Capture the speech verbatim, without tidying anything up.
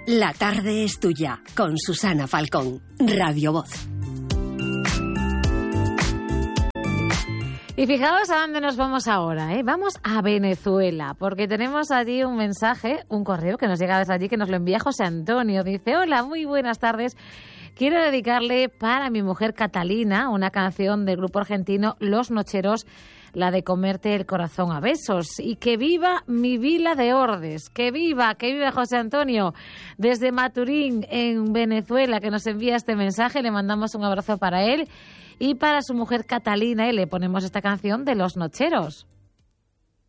La tarde es tuya, con Susana Falcón, Radio Voz. Y fijaos a dónde nos vamos ahora, ¿eh? Vamos a Venezuela, porque tenemos allí un mensaje, un correo que nos llega desde allí, que nos lo envía José Antonio. Dice: hola, muy buenas tardes. Quiero dedicarle para mi mujer Catalina una canción del grupo argentino Los Nocheros, la de Comerte el corazón a besos. Y que viva mi vila de Ordes, que viva, que viva José Antonio, desde Maturín, en Venezuela, que nos envía este mensaje. Le mandamos un abrazo para él y para su mujer Catalina, y le ponemos esta canción de Los Nocheros.